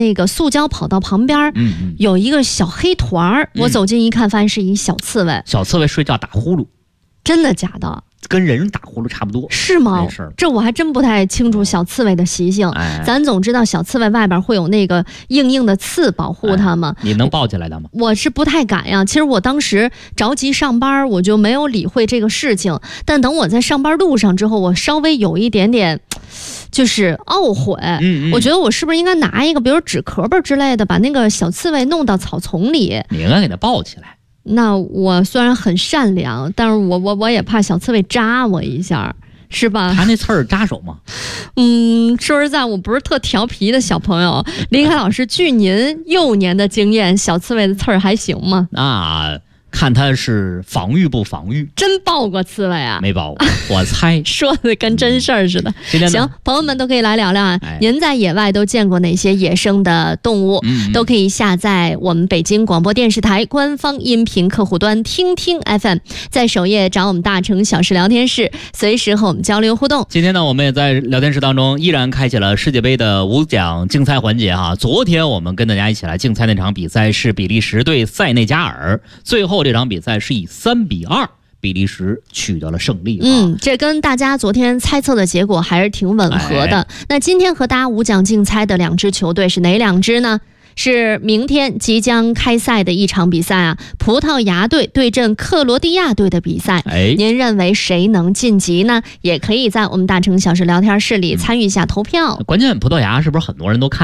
那个塑胶跑道旁边，有一个小黑团儿，我走近一看，发现是一小刺猬。 小刺猬睡觉打呼噜， 真的假的？ 跟人打呼噜差不多， 是吗？这我还真不太清楚小刺猬的习性。咱总知道小刺猬外边会有那个硬硬的刺保护它嘛。 你能抱起来的吗？ 我是不太敢呀。其实我当时着急上班，我就没有理会这个事情。但等我在上班路上之后，我稍微有一点点就是懊悔。我觉得我是不是应该拿一个，比如纸壳儿之类的，把那个小刺猬弄到草丛里？ 你应该给它抱起来。 那我虽然很善良，但是我也怕小刺猬扎我一下，是吧？ 他那刺儿扎手吗？ 说实在，我不是特调皮的小朋友。林凯老师，据您幼年的经验，小刺猬的刺儿还行吗？ 那看他是防御不防御。 真抱过刺猬啊？ 没抱过，我猜。 说的跟真事儿似的。行，朋友们都可以来聊聊啊。您在野外都见过哪些野生的动物？都可以下载我们北京广播电视台官方音频客户端听听 FM， 在首页找我们大城小事聊天室，随时和我们交流互动。 今天呢，我们也在聊天室当中依然开启了世界杯的5奖竞猜环节哈。昨天我们跟大家一起来竞猜那场比赛是比利时对塞内加尔，最后这场比赛是以3-2比利时取得了胜利。 这跟大家昨天猜测的结果还是挺吻合的。那今天和大家5奖竞猜的2支球队是哪2支呢？是明天即将开赛的一场比赛啊，葡萄牙队对阵克罗地亚队的比赛。您认为谁能晋级呢？也可以在我们大城小事聊天室里参与一下投票。 关键葡萄牙是不是很多人都看